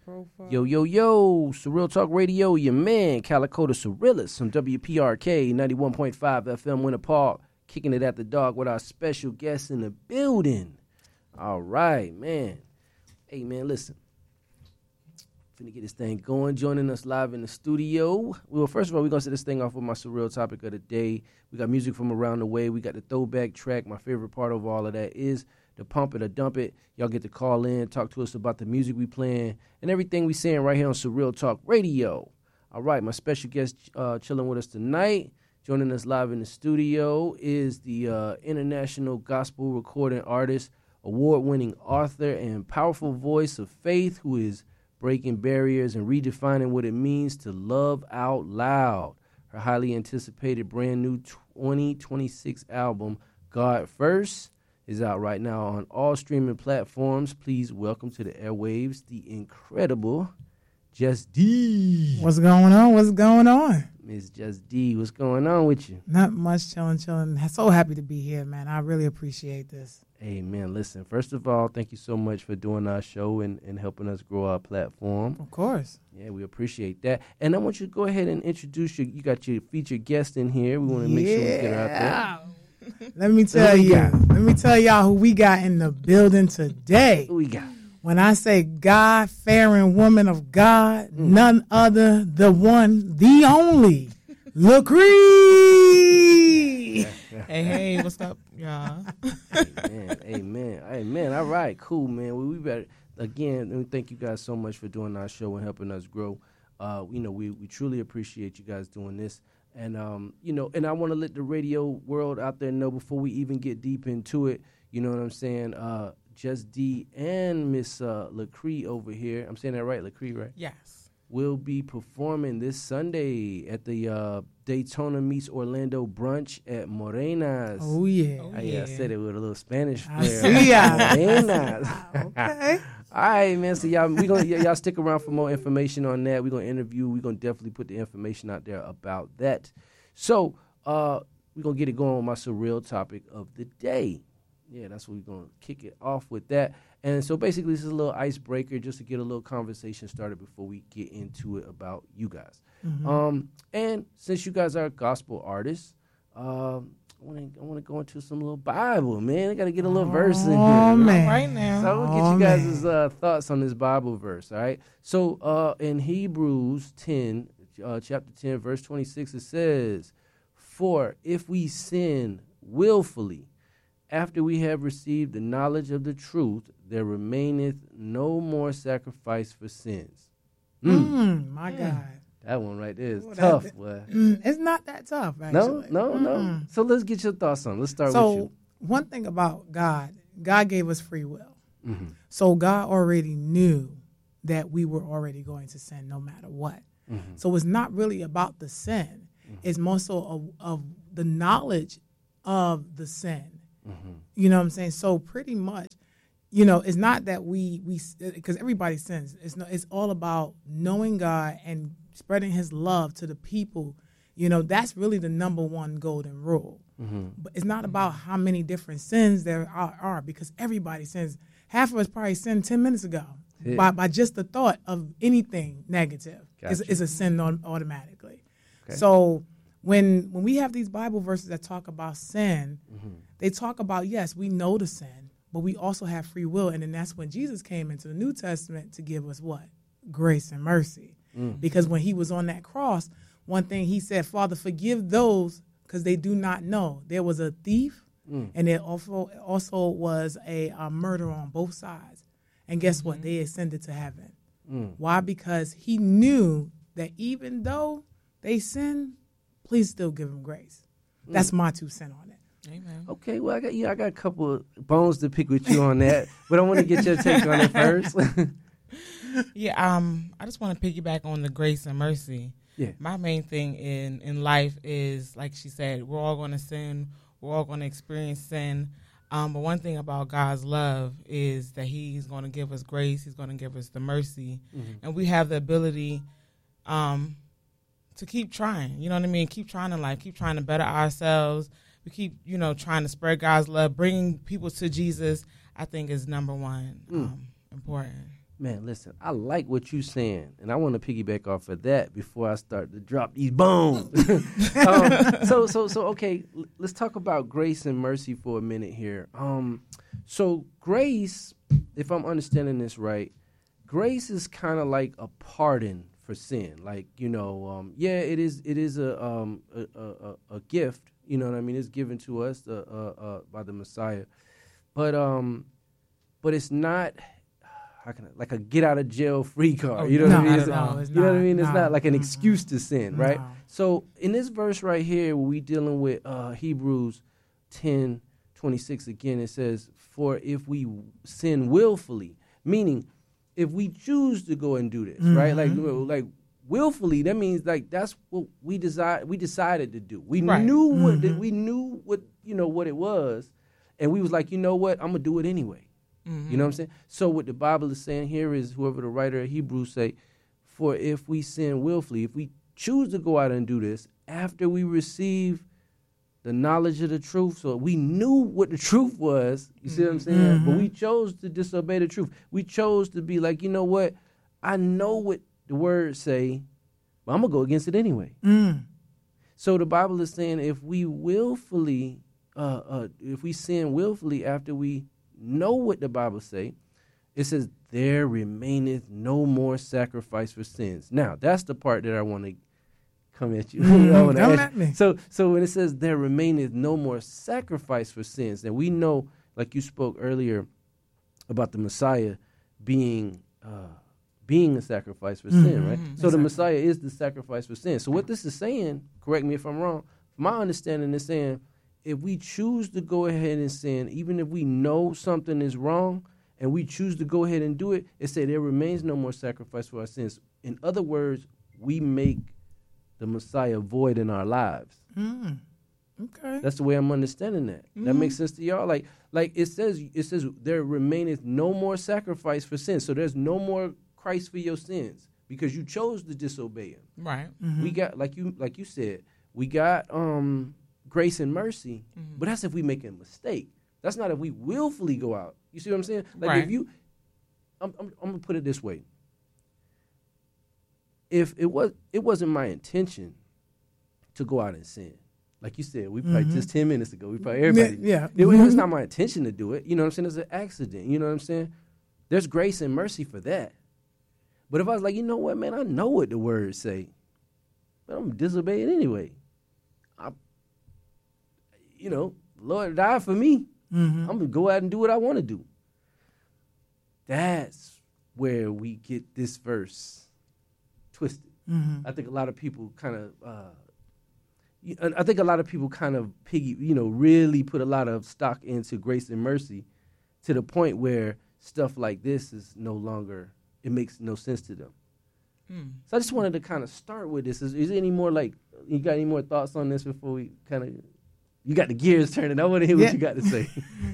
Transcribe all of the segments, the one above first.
profile. Yo, Surreal Talk Radio, your man, Calico the Surrealist from WPRK 91.5 FM Winter Park, kicking it at the dog with our special guest in the building. All right, man. Hey, man, listen. Finna get this thing going. Joining us live in the studio. Well, first of all, we're going to set this thing off with my surreal topic of the day. We got music from around the way. We got the throwback track. My favorite part of all of that is the pump it or dump it. Y'all get to call in, talk to us about the music we playing, and everything we saying right here on Surreal Talk Radio. All right, my special guest chilling with us tonight. Joining us live in the studio is the international gospel recording artist, award-winning author, and powerful voice of faith who is breaking barriers and redefining what it means to love out loud. Her highly anticipated brand new 2026 album, God First, is out right now on all streaming platforms. Please welcome to the airwaves the incredible Just D. What's going on? Miss Just D, what's going on with you? Not much, chilling. So happy to be here, man. I really appreciate this. Hey, man, listen, first of all, thank you so much for doing our show and helping us grow our platform. Of course. Yeah, we appreciate that. And I want you to go ahead and introduce you got your featured guest in here. We want to make sure we get her out there. Let me tell y'all who we got in the building today. Who we got? When I say God-fearing woman of God, none other, the one, the only, Lacree. Hey, what's up, y'all? Amen. All right, cool, man. Well, we better, again, thank you guys so much for doing our show and helping us grow. We truly appreciate you guys doing this. And, and I want to let the radio world out there know before we even get deep into it, you know what I'm saying? Just D and Miss Lacree over here. I'm saying that right, Lacree, right? Yes. Will be performing this Sunday at the Daytona meets Orlando brunch at Morena's. Oh, yeah. I said it with a little Spanish flair. See ya. Morena's. Okay. All right, man. So y'all stick around for more information on that. We're gonna interview. We're gonna definitely put the information out there about that. So we're gonna get it going with my surreal topic of the day. Yeah, that's what we're going to kick it off with that. And so basically this is a little icebreaker just to get a little conversation started before we get into it about you guys. Mm-hmm. And since you guys are gospel artists, I want to go into some little Bible, man. I got to get a little verse in here. Oh, man. Right now. So I'm going to get you guys' thoughts on this Bible verse, all right? So in Hebrews 10, chapter 10, verse 26, it says, "For if we sin willfully, after we have received the knowledge of the truth, there remaineth no more sacrifice for sins." My God. That one right there is tough, boy. It's not that tough, actually. No. So let's get your thoughts on it. Let's start with you. So one thing about God gave us free will. Mm-hmm. So God already knew that we were already going to sin no matter what. Mm-hmm. So it's not really about the sin. It's more so of the knowledge of the sin. Mm-hmm. You know what I'm saying? So pretty much, it's not that we because everybody sins. It's all about knowing God and spreading His love to the people. That's really the number one golden rule. Mm-hmm. But it's not about how many different sins there are because everybody sins. Half of us probably sinned 10 minutes ago by just the thought of anything negative. Gotcha. Is a sin automatically. Okay. So when we have these Bible verses that talk about sin, they talk about, yes, we know the sin, but we also have free will. And then that's when Jesus came into the New Testament to give us what? Grace and mercy. Because when He was on that cross, one thing He said, "Father, forgive those because they do not know." There was a thief and there also was a murderer on both sides. And guess what? They ascended to heaven. Why? Because He knew that even though they sinned, please still give them grace. That's my 2 cents on it. Amen. Okay, well, I got a couple of bones to pick with you on that, but I want to get your take on it first. Yeah, I just want to piggyback on the grace and mercy. Yeah. My main thing in life is, like she said, we're all going to sin. We're all going to experience sin. But one thing about God's love is that He's going to give us grace. He's going to give us the mercy. And we have the ability to keep trying. You know what I mean? Keep trying in life. Keep trying to better ourselves. We keep, trying to spread God's love. Bringing people to Jesus, I think, is number one important. Man, listen, I like what you're saying, and I want to piggyback off of that before I start to drop these bones. Okay, let's talk about grace and mercy for a minute here. So grace, if I'm understanding this right, grace is kind of like a pardon for sin. Like, it is a gift. You know what I mean? It's given to us by the Messiah, but it's not. Like a get out of jail free card. You know what I mean? You know what I mean? It's not like an excuse to sin, right? So in this verse right here, we dealing with Hebrews 10:26 again. It says, "For if we sin willfully," meaning if we choose to go and do this, right? Like willfully, that means like that's what we decided to do. We knew what it was, and we was like, you know what? I'm gonna do it anyway. You know what I'm saying? So what the Bible is saying here is, whoever the writer of Hebrews say, for if we sin willfully, if we choose to go out and do this after we receive the knowledge of the truth, so we knew what the truth was, you see what I'm saying? But we chose to disobey the truth. We chose to be like, you know what? I know what the words say, but I'm going to go against it anyway. So the Bible is saying if we willfully, if we sin willfully after we know what the Bible say, it says there remaineth no more sacrifice for sins. Now that's the part that I want to come at you. Come at me. So when it says there remaineth no more sacrifice for sins, then we know, like you spoke earlier about the Messiah being a sacrifice for sin, right? So the Messiah is the sacrifice for sin. So what this is saying, correct me if I'm wrong, my understanding is saying, if we choose to go ahead and sin, even if we know something is wrong, and we choose to go ahead and do it, it says there remains no more sacrifice for our sins. In other words, we make the Messiah void in our lives. Okay. That's the way I'm understanding that. That makes sense to y'all? Like it says there remaineth no more sacrifice for sins. So there's no more Christ for your sins because you chose to disobey him. Right. We got, like you said, we got grace and mercy, but that's if we make a mistake. That's not if we willfully go out. You see what I'm saying? Like if you, I'm gonna put it this way. If it wasn't my intention to go out and sin, like you said, we probably just 10 minutes ago, we probably everybody. Yeah. It's not my intention to do it. You know what I'm saying? It's an accident. You know what I'm saying? There's grace and mercy for that. But if I was like, you know what, man, I know what the words say, but I'm gonna disobey it anyway. Lord died for me. I'm going to go out and do what I want to do. That's where we get this verse twisted. I think a lot of people kind of really put a lot of stock into grace and mercy to the point where stuff like this is no longer, it makes no sense to them. So I just wanted to kind of start with this. Is there any more, you got any more thoughts on this before we kind of, you got the gears turning. I want to hear what you got to say.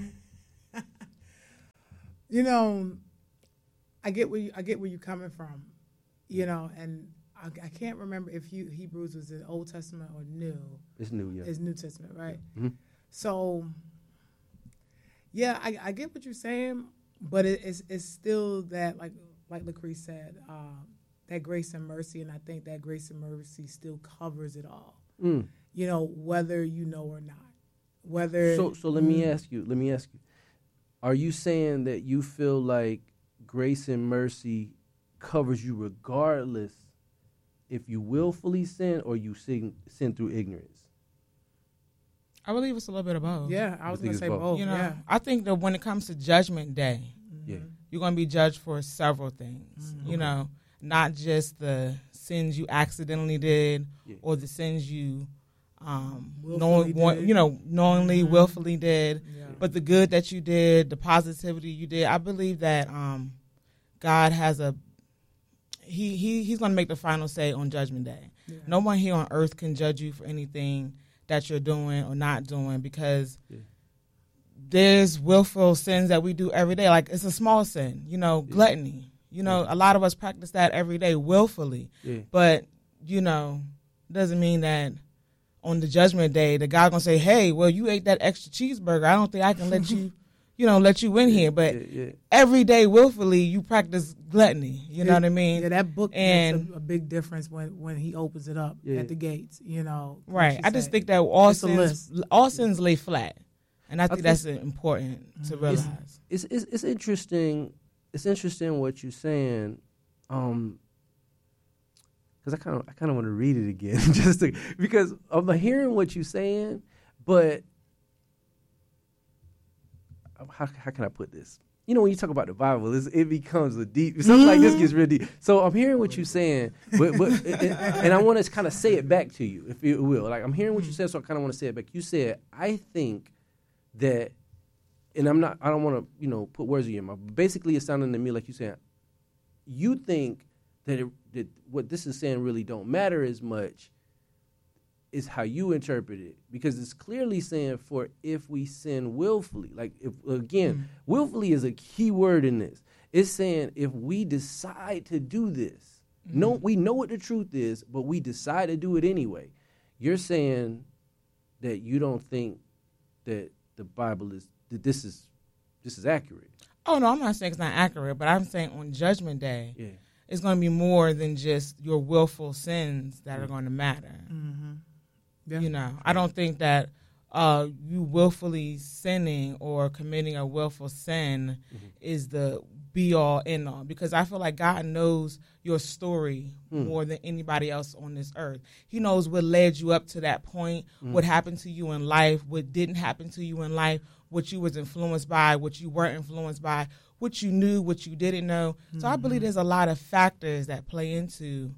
I get where you're coming from, and I can't remember if Hebrews was in Old Testament or New. It's New, yeah. It's New Testament, right? So, yeah, I get what you're saying, but it's still that, like Lucrece said, that grace and mercy, and I think that grace and mercy still covers it all. Whether you know or not. So let me ask you. Are you saying that you feel like grace and mercy covers you regardless if you willfully sin or you sin through ignorance? I believe it's a little bit of both. Yeah, I was going to say both. I think that when it comes to Judgment Day, you're going to be judged for several things. Not just the sins you accidentally did or the sins you knowingly, willfully did, but the good that you did, the positivity you did. I believe that God has he's going to make the final say on Judgment Day. No one here on earth can judge you for anything that you're doing or not doing, because there's willful sins that we do every day. Like, it's a small sin, gluttony. A lot of us practice that every day willfully. But, doesn't mean that on the Judgment Day, the God's going to say, hey, well, you ate that extra cheeseburger. I don't think I can let you, let you in here. But every day willfully you practice gluttony. You know what I mean? Yeah, that book and makes a big difference when he opens it up at the gates. Right. I just think that all sins lay flat, and I think that's important to realize. It's interesting. It's interesting what you're saying, because I kind of want to read it again, because I'm hearing what you're saying, but how can I put this? When you talk about the Bible, it becomes a deep. Something like this gets really deep. So I'm hearing what you're saying, but and I want to kind of say it back to you, if you will. Like, I'm hearing what you said, so I kind of want to say it back. You said, I think that, and I don't want to put words in your mouth. Basically, it's sounding to me like you saying, you think that what this is saying really don't matter as much. Is how you interpret it, because it's clearly saying for if we sin willfully, like willfully is a key word in this. It's saying if we decide to do this, we know what the truth is, but we decide to do it anyway. You're saying that you don't think that the Bible that this is accurate. Oh no, I'm not saying it's not accurate, but I'm saying on Judgment Day, it's going to be more than just your willful sins that are going to matter. Mm-hmm. Yeah. I don't think that you willfully sinning or committing a willful sin is the be-all, end-all, because I feel like God knows your story more than anybody else on this earth. He knows what led you up to that point, what happened to you in life, what didn't happen to you in life, what you was influenced by, what you weren't influenced by, what you knew, what you didn't know. So I believe there's a lot of factors that play into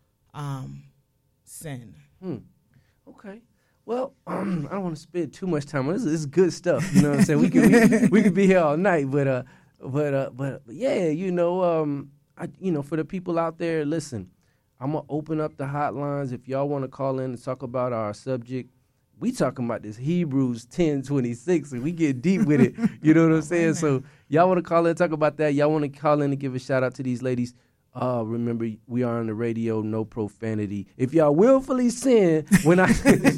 sin. Okay. Well, I don't want to spend too much time on this. This is good stuff. You know what I'm saying? We could be here all night, but yeah, for the people out there, listen, I'm gonna open up the hotlines if y'all want to call in and talk about our subject. We talking about this Hebrews 10:26, and we get deep with it. You know what I'm saying? So y'all want to call in and talk about that? Y'all want to call in and give a shout out to these ladies? Remember, we are on the radio, no profanity. If y'all willfully sin, but I'm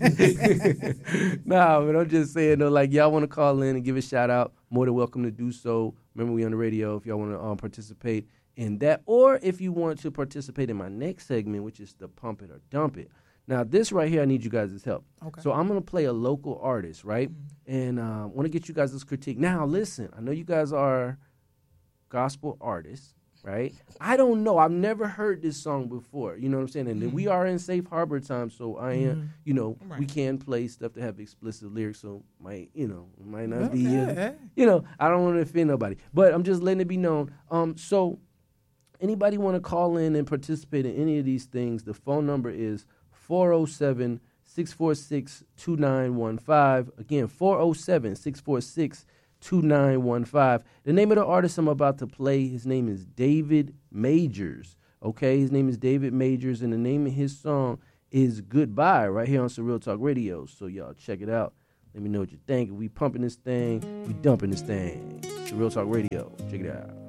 just saying, though, like, y'all want to call in and give a shout out, more than welcome to do so. Remember, we on the radio if y'all want to participate in that, or if you want to participate in my next segment, which is the Pump It or Dump It. Now, this right here, I need you guys' help. Okay. So I'm going to play a local artist, right? And I want to get you guys this critique. Now, listen, I know you guys are gospel artists. Right? I don't know. I've never heard this song before. You know what I'm saying? And we are in safe harbor time, so I am, we can play stuff that have explicit lyrics, so might not be, I don't want to offend nobody. But I'm just letting it be known. So anybody want to call in and participate in any of these things, the phone number is 407-646-2915. Again, 407-646-2915. 2915. The name of the artist I'm about to play, his name is David Majors. Okay, his name is David Majors, and the name of his song is Goodbye, right here on Surreal Talk Radio. So y'all check it out. Let me know what you think. If we pumping this thing, we dumping this thing. Surreal Talk Radio. Check it out.